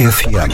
VFM.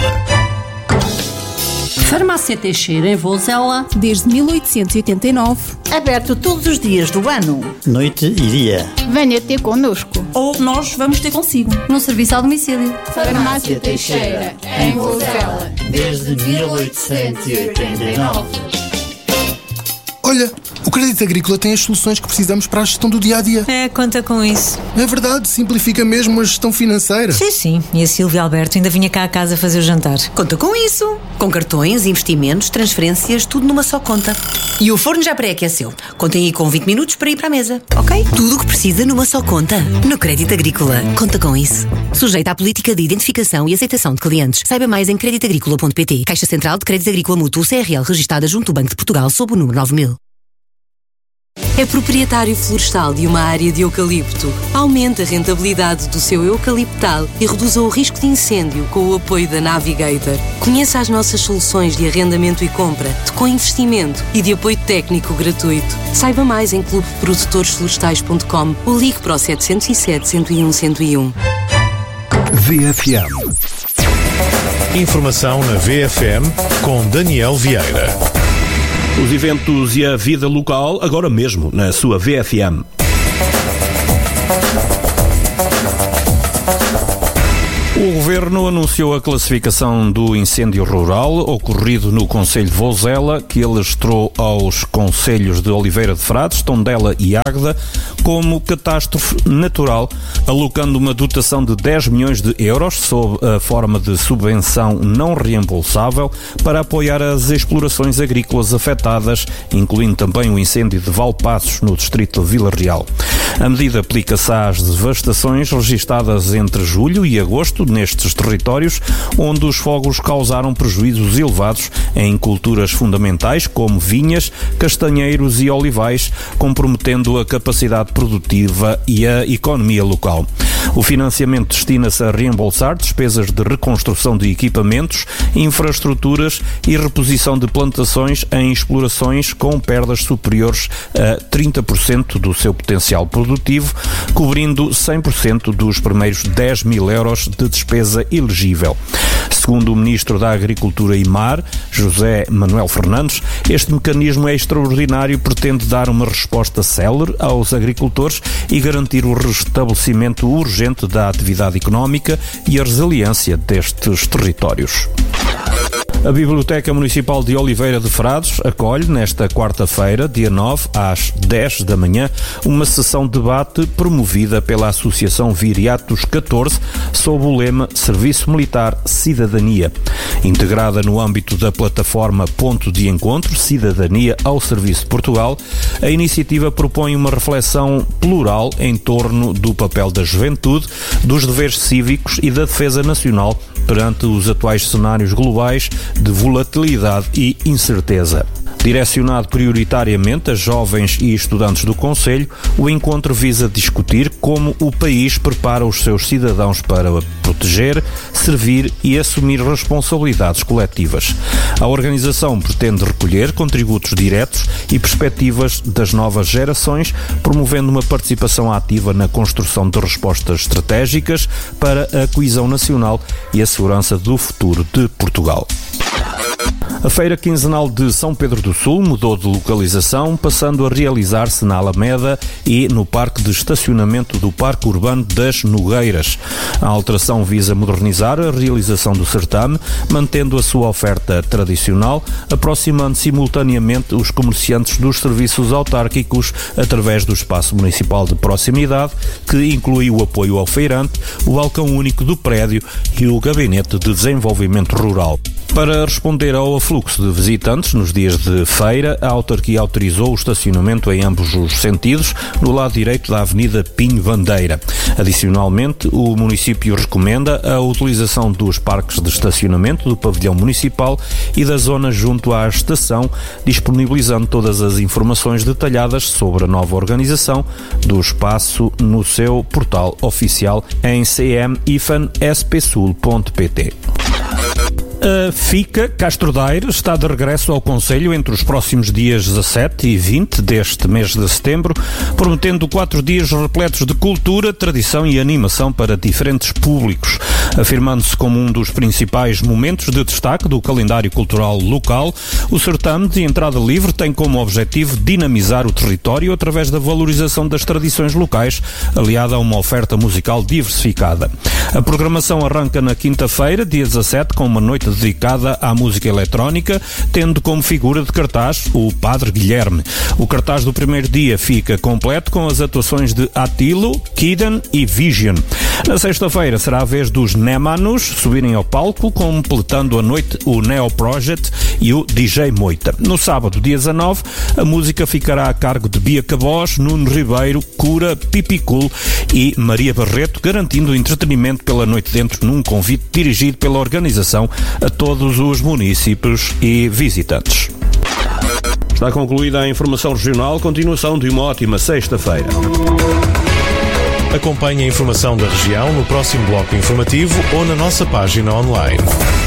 Farmácia Teixeira, em Vozela, desde 1889. Aberto todos os dias do ano. Noite e dia. Venha ter connosco. Ou nós vamos ter consigo. No serviço ao domicílio. Farmácia Teixeira, em Vozela, desde 1889. Olha, o Crédito Agrícola tem as soluções que precisamos para a gestão do dia-a-dia. Conta com isso. É verdade, simplifica mesmo a gestão financeira. Sim. E a Silvia Alberto ainda vinha cá a casa fazer o jantar. Conta com isso. Com cartões, investimentos, transferências, tudo numa só conta. E o forno já pré-aqueceu. Contem aí com 20 minutos para ir para a mesa, ok? Tudo o que precisa numa só conta. No Crédito Agrícola. Conta com isso. Sujeita à política de identificação e aceitação de clientes. Saiba mais em creditagricola.pt. Caixa Central de Crédito Agrícola Mútuo CRL, registada junto ao Banco de Portugal sob o número 9000. É proprietário florestal de uma área de eucalipto. Aumente a rentabilidade do seu eucaliptal e reduza o risco de incêndio com o apoio da Navigator. Conheça as nossas soluções de arrendamento e compra, de co-investimento e de apoio técnico gratuito. Saiba mais em clubeprodutores-florestais.com ou ligue para o 707 101 101. VFM. Informação na VFM com Daniel Vieira. Os eventos e a vida local, agora mesmo, na sua VFM. O Governo anunciou a classificação do incêndio rural ocorrido no concelho de Vozela, que alastrou aos concelhos de Oliveira de Frades, Tondela e Águeda, como catástrofe natural, alocando uma dotação de 10 milhões de euros, sob a forma de subvenção não reembolsável, para apoiar as explorações agrícolas afetadas, incluindo também o incêndio de Valpassos, no distrito de Vila Real. A medida aplica-se às devastações registadas entre julho e agosto nestes territórios, onde os fogos causaram prejuízos elevados em culturas fundamentais como vinhas, castanheiros e olivais, comprometendo a capacidade produtiva e a economia local. O financiamento destina-se a reembolsar despesas de reconstrução de equipamentos, infraestruturas e reposição de plantações em explorações com perdas superiores a 30% do seu potencial produtivo, cobrindo 100% dos primeiros 10 mil euros de despesa elegível. Segundo o Ministro da Agricultura e Mar, José Manuel Fernandes, este mecanismo é extraordinário e pretende dar uma resposta célere aos agricultores e garantir o restabelecimento urgente da atividade económica e a resiliência destes territórios. A Biblioteca Municipal de Oliveira de Frades acolhe nesta quarta-feira, dia 9, às 10 da manhã, uma sessão de debate promovida pela Associação Viriatos 14 sob o lema Serviço Militar Cidadania. Integrada no âmbito da plataforma Ponto de Encontro Cidadania ao Serviço de Portugal, a iniciativa propõe uma reflexão plural em torno do papel da juventude, dos deveres cívicos e da defesa nacional perante os atuais cenários globais de volatilidade e incerteza. Direcionado prioritariamente a jovens e estudantes do concelho, o encontro visa discutir como o país prepara os seus cidadãos para proteger, servir e assumir responsabilidades coletivas. A organização pretende recolher contributos diretos e perspectivas das novas gerações, promovendo uma participação ativa na construção de respostas estratégicas para a coesão nacional e a segurança do futuro de Portugal. A Feira Quinzenal de São Pedro do Sul mudou de localização, passando a realizar-se na Alameda e no Parque de Estacionamento do Parque Urbano das Nogueiras. A alteração visa modernizar a realização do certame, mantendo a sua oferta tradicional, aproximando simultaneamente os comerciantes dos serviços autárquicos através do espaço municipal de proximidade, que inclui o apoio ao feirante, o balcão único do prédio e o Gabinete de Desenvolvimento Rural. Para responder ao afluxo de visitantes nos dias de feira, a autarquia autorizou o estacionamento em ambos os sentidos, no lado direito da Avenida Pinho Bandeira. Adicionalmente, o município recomenda a utilização dos parques de estacionamento do pavilhão municipal e da zona junto à estação, disponibilizando todas as informações detalhadas sobre a nova organização do espaço no seu portal oficial em cm-spsul.pt. FICA Castro Daire está de regresso ao Conselho entre os próximos dias 17 e 20 deste mês de setembro, prometendo 4 dias repletos de cultura, tradição e animação para diferentes públicos, afirmando-se como um dos principais momentos de destaque do calendário cultural local. O certame de entrada livre tem como objetivo dinamizar o território através da valorização das tradições locais, aliada a uma oferta musical diversificada. A programação arranca na quinta-feira, dia 17, com uma noite dedicada à música eletrónica, tendo como figura de cartaz o Padre Guilherme. O cartaz do primeiro dia fica completo com as atuações de Atilo, Kiden e Vision. Na sexta-feira será a vez dos Nemanos subirem ao palco, completando a noite o Neo Project e o DJ Moita. No sábado, dia 19, a música ficará a cargo de Bia Cabós, Nuno Ribeiro, Cura, Pipicul e Maria Barreto, garantindo entretenimento pela noite dentro num convite dirigido pela organização a todos os municípios e visitantes. Está concluída a informação regional. Continuação de uma ótima sexta-feira. Acompanhe a informação da região no próximo bloco informativo ou na nossa página online.